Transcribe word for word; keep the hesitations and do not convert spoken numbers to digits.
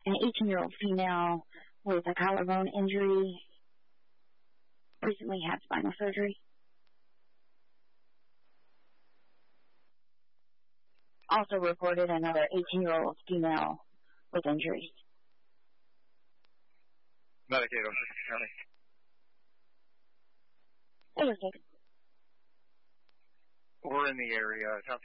An eighteen-year-old female with a collarbone injury recently had spinal surgery. Also reported another eighteen-year-old female with injuries. Medicaid, Ocean County. It was taken. We're in the area.